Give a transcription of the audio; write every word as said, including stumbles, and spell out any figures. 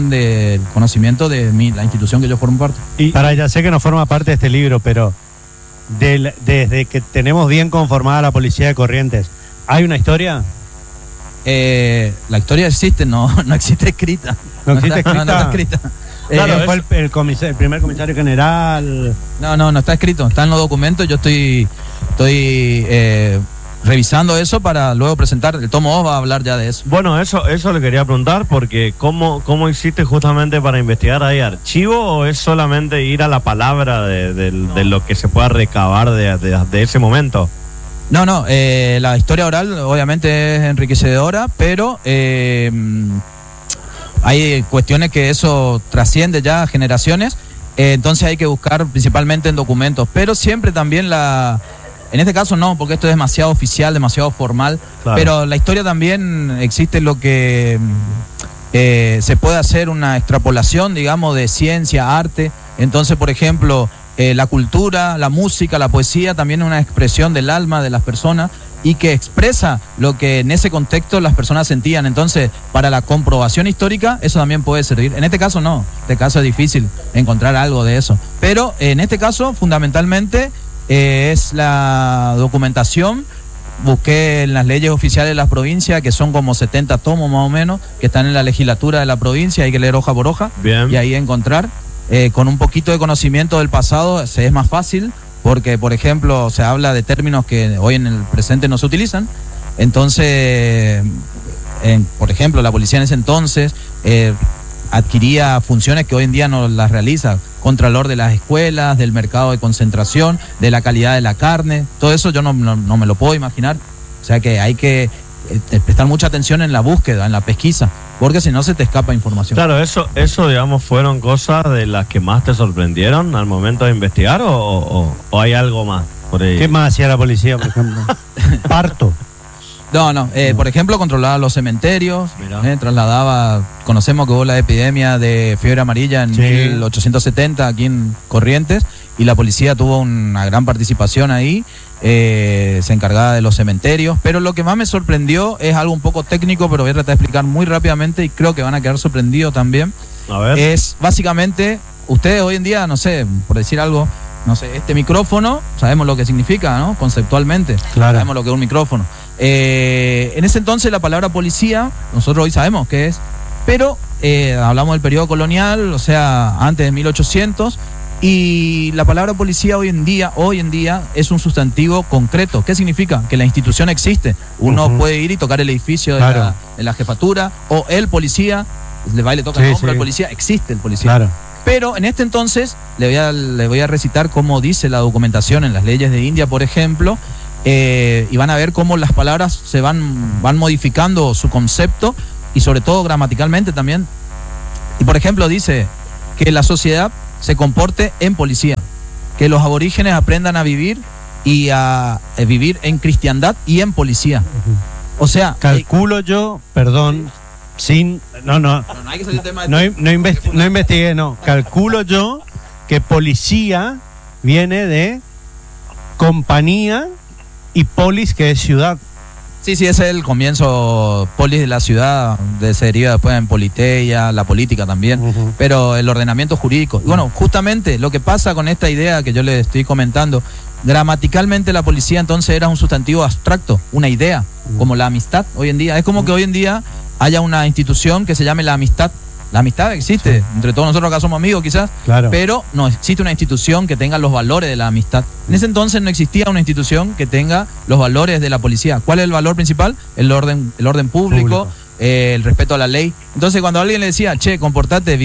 del conocimiento de mi, la institución que yo formo parte. Y para, ya sé que no forma parte de este libro, pero del, desde que tenemos bien conformada la policía de Corrientes, ¿hay una historia? Eh, la historia existe, no, no existe escrita. ¿No existe escrita? No, no está escrita. Claro, Eh, fue el, el, comisar, el primer comisario general. No, no, no está escrito, está en los documentos. Yo estoy, estoy eh, revisando eso para luego presentar. El tomo dos va a hablar ya de eso. Bueno, eso eso le quería preguntar, porque ¿cómo, cómo hiciste justamente para investigar? ¿Hay archivo o es solamente ir a la palabra de, de, de lo que se pueda recabar de, de, de ese momento? No, no, eh, la historia oral obviamente es enriquecedora, pero eh, hay cuestiones que eso trasciende ya generaciones, eh, entonces hay que buscar principalmente en documentos, pero siempre también la... En este caso no, porque esto es demasiado oficial, demasiado formal, claro. Pero la historia también existe lo que eh, se puede hacer una extrapolación, digamos, de ciencia, arte. Entonces, por ejemplo, eh, la cultura, la música, la poesía también es una expresión del alma de las personas y que expresa lo que en ese contexto las personas sentían. Entonces, para la comprobación histórica, eso también puede servir. En este caso no, en este caso es difícil encontrar algo de eso. Pero en este caso, fundamentalmente... Eh, es la documentación. Busqué en las leyes oficiales de las provincias, que son como setenta tomos más o menos, que están en la legislatura de la provincia, hay que leer hoja por hoja. Bien. Y ahí encontrar, eh, con un poquito de conocimiento del pasado se es más fácil, porque por ejemplo se habla de términos que hoy en el presente no se utilizan. Entonces, en, por ejemplo, la policía en ese entonces eh, adquiría funciones que hoy en día no las realiza. Contralor de las escuelas, del mercado de concentración, de la calidad de la carne, todo eso yo no, no, no me lo puedo imaginar. O sea que hay que eh, prestar mucha atención en la búsqueda, en la pesquisa, porque si no se te escapa información. Claro, eso, eso digamos, ¿fueron cosas de las que más te sorprendieron al momento de investigar o, o, o hay algo más por ahí? ¿Qué más hacía la policía, por ejemplo? Parto. No, no, eh, por ejemplo, controlaba los cementerios, eh, trasladaba, conocemos que hubo la epidemia de fiebre amarilla en sí. mil ochocientos setenta aquí en Corrientes, y la policía tuvo una gran participación ahí, eh, se encargaba de los cementerios, pero lo que más me sorprendió es algo un poco técnico, pero voy a tratar de explicar muy rápidamente y creo que van a quedar sorprendidos también. A ver. Es básicamente, ustedes hoy en día, no sé, por decir algo, no sé, este micrófono, sabemos lo que significa, ¿no? Conceptualmente, claro. Sabemos lo que es un micrófono. Eh, en ese entonces la palabra policía, nosotros hoy sabemos qué es, pero eh, hablamos del periodo colonial, o sea, antes de mil ochocientos, y la palabra policía hoy en día, hoy en día es un sustantivo concreto. ¿Qué significa? Que la institución existe. Uno uh-huh. puede ir y tocar el edificio de, claro. la, de la jefatura, o el policía, le va y le toca sí, el nombre sí. al policía, existe el policía. Claro. Pero en este entonces le voy a, le voy a recitar cómo dice la documentación en las leyes de India, por ejemplo, eh, y van a ver cómo las palabras se van, van modificando su concepto y sobre todo gramaticalmente también. Y por ejemplo dice que la sociedad se comporte en policía, que los aborígenes aprendan a vivir y a, a vivir en cristiandad y en policía. O sea, calculo eh, yo, perdón, sin no no no, no, hay que salir tema de no, no, investi no investigué, no, calculo yo que policía viene de compañía y polis, que es ciudad. Sí, sí, ese es el comienzo, polis de la ciudad, de se deriva después en politeia, la política también, uh-huh. pero el ordenamiento jurídico. Y bueno, justamente lo que pasa con esta idea que yo le estoy comentando, gramaticalmente la policía entonces era un sustantivo abstracto, una idea, uh-huh. como la amistad hoy en día. Es como uh-huh. que hoy en día haya una institución que se llame la amistad. La amistad existe, sí. entre todos nosotros acá somos amigos quizás, claro. pero no existe una institución que tenga los valores de la amistad. En ese entonces no existía una institución que tenga los valores de la policía. ¿Cuál es el valor principal? El orden, el orden público, público. Eh, el respeto a la ley. Entonces cuando alguien le decía, che, comportate